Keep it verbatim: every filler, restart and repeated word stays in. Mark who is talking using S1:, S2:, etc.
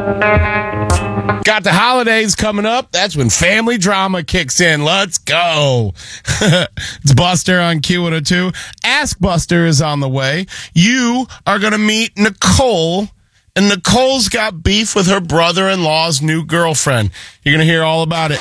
S1: Got the holidays coming up. That's when family drama kicks in. Let's go. It's Buster on Q one oh two. Ask Buster is on the way. You are going to meet Nicole, and Nicole's got beef with her brother-in-law's new girlfriend. You're going to hear all about it.